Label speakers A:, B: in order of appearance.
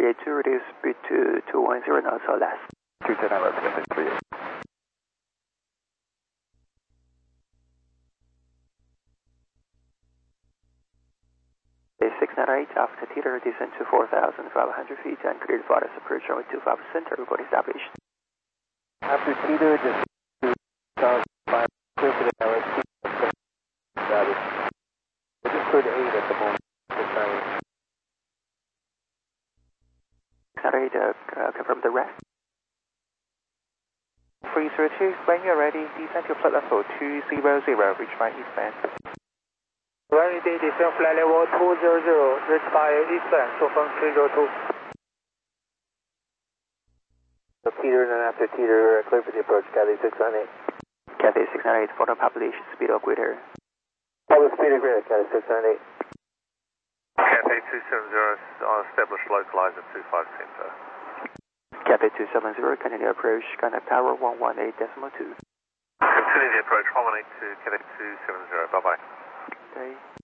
A: 382, reduce speed to 210 knots or less.
B: 210 knots, Cathay 38.
A: 698, after teeter, descend to 4,500 feet and cleared for approach runway 25 center, report established.
B: After teeter, descend to 4,500, clear for the LST. Established. We're just cleared 8 at the moment.
A: 698, confirm the rest.
C: 302, when you're ready, descend to flight level 200, reach my eastband.
D: Ready, descend flight level 200, reach my eastband, so from 302.
B: Teeter, and then after teeter, clear for the approach, Cathay 698.
A: Cathay 698, photo population speed or greater.
B: Public speed or greater, Cathay 698.
E: Cathay 270, established localizer 25 center.
A: Cathay 270, continue approach, contact tower 118.2.
E: Continue the approach 118 to Cathay 270, bye bye.
A: Okay.